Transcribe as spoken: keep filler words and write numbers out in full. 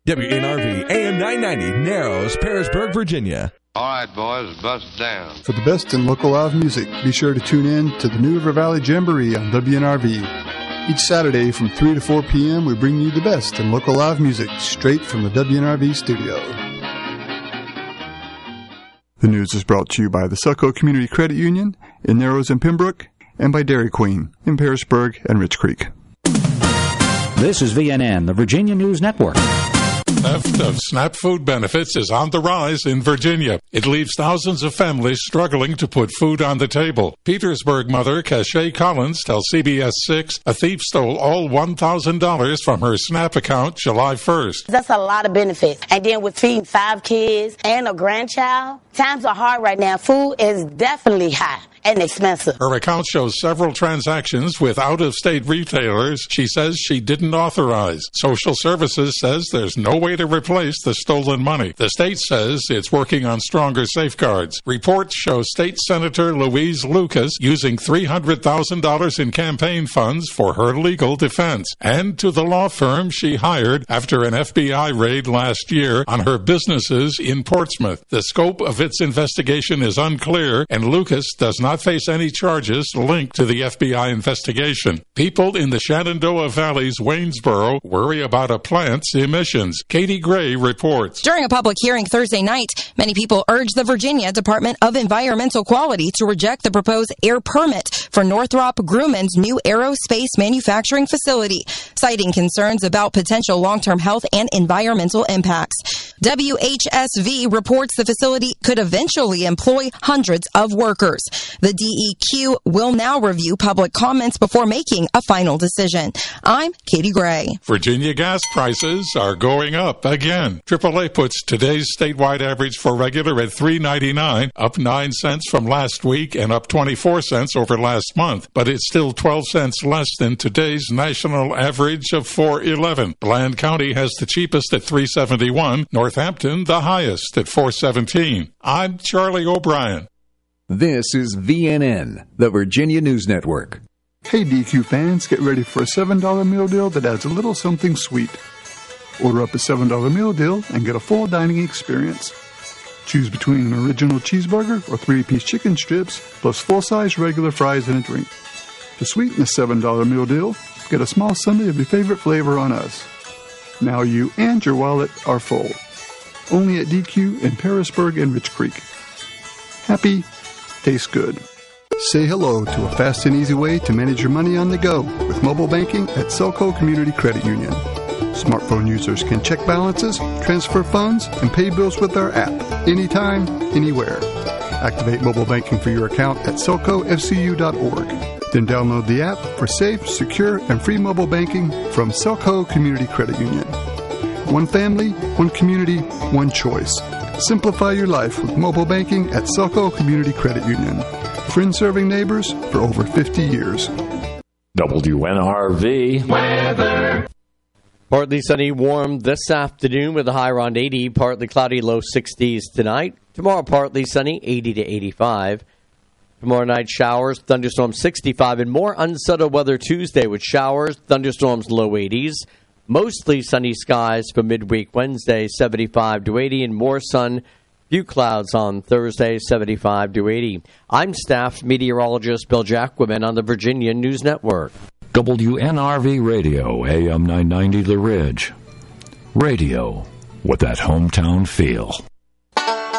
W N R V A M nine ninety, Narrows, Parisburg, Virginia. All right, boys, bust down. For the best in local live music, be sure to tune in to the New River Valley Jamboree on W N R V. Each Saturday from three to four p.m., we bring you the best in local live music straight from the W N R V studio. The news is brought to you by the Selco Community Credit Union in Narrows and Pembroke, and by Dairy Queen in Parisburg and Rich Creek. This is V N N, the Virginia News Network. Theft of SNAP food benefits is on the rise in Virginia. It leaves thousands of families struggling to put food on the table. Petersburg mother Cachet Collins tells C B S six a thief stole all one thousand dollars from her SNAP account July first. That's a lot of benefits. And then with feeding five kids and a grandchild, times are hard right now. Food is definitely high and expensive. Her account shows several transactions with out-of-state retailers she says she didn't authorize. Social Services says there's no way to replace the stolen money. The state says it's working on stronger safeguards. Reports show State Senator Louise Lucas using three hundred thousand dollars in campaign funds for her legal defense and to the law firm she hired after an F B I raid last year on her businesses in Portsmouth. The scope of its investigation is unclear, and Lucas does not face any charges linked to the F B I investigation. People in the Shenandoah Valley's Waynesboro worry about a plant's emissions. Katie Gray reports. During a public hearing Thursday night, many people urged the Virginia Department of Environmental Quality to reject the proposed air permit for Northrop Grumman's new aerospace manufacturing facility, citing concerns about potential long-term health and environmental impacts. W H S V reports the facility could eventually employ hundreds of workers. The D E Q will now review public comments before making a final decision. I'm Katie Gray. Virginia gas prices are going up again. triple A puts today's statewide average for regular at three ninety-nine, up nine cents from last week and up twenty-four cents over last month, but it's still twelve cents less than today's national average of four eleven. Bland County has the cheapest at three seventy-one, Northampton the highest at four seventeen. I'm Charlie O'Brien. This is V N N, the Virginia News Network. Hey D Q fans, get ready for a seven dollar meal deal that adds a little something sweet. Order up a seven dollar meal deal and get a full dining experience. Choose between an original cheeseburger or three-piece chicken strips, plus full-size regular fries and a drink. To sweeten the seven dollar meal deal, get a small sundae of your favorite flavor on us. Now you and your wallet are full. Only at D Q in Parisburg and Rich Creek. Happy, tastes good. Say hello to a fast and easy way to manage your money on the go with mobile banking at Selco Community Credit Union. Smartphone users can check balances, transfer funds, and pay bills with our app anytime, anywhere. Activate mobile banking for your account at selco f c u dot org. Then download the app for safe, secure, and free mobile banking from Selco Community Credit Union. One family, one community, one choice. Simplify your life with mobile banking at Selco Community Credit Union. Friends serving neighbors for over fifty years. W N R V weather. Partly sunny, warm this afternoon with a high around eighty. Partly cloudy, low sixties tonight. Tomorrow, partly sunny, eighty to eighty-five. Tomorrow night, showers, thunderstorms, sixty-five. And more unsettled weather Tuesday with showers, thunderstorms, low eighties. Mostly sunny skies for midweek Wednesday, seventy-five to eighty. And more sun, few clouds on Thursday, seventy-five to eighty. I'm staff meteorologist Bill Jacquemin on the Virginia News Network. W N R V Radio, A M nine ninety The Ridge. Radio with that hometown feel.